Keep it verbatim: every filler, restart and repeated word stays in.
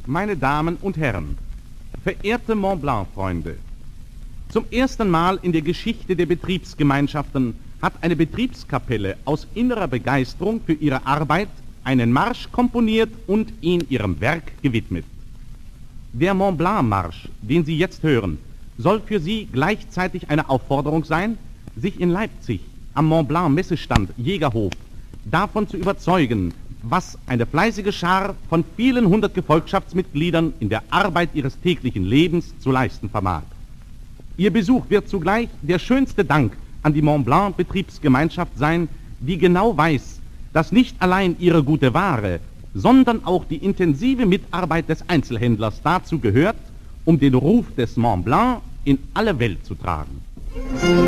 meine Damen und Herren, verehrte Mont Blanc-Freunde, zum ersten Mal in der Geschichte der Betriebsgemeinschaften hat eine Betriebskapelle aus innerer Begeisterung für ihre Arbeit einen Marsch komponiert und ihn ihrem Werk gewidmet. Der Mont Blanc-Marsch, den Sie jetzt hören, soll für Sie gleichzeitig eine Aufforderung sein, sich in Leipzig am Mont Blanc-Messestand Jägerhof davon zu überzeugen, was eine fleißige Schar von vielen hundert Gefolgschaftsmitgliedern in der Arbeit ihres täglichen Lebens zu leisten vermag. Ihr Besuch wird zugleich der schönste Dank an die Mont Blanc Betriebsgemeinschaft sein, die genau weiß, dass nicht allein ihre gute Ware, sondern auch die intensive Mitarbeit des Einzelhändlers dazu gehört, um den Ruf des Mont Blanc in alle Welt zu tragen.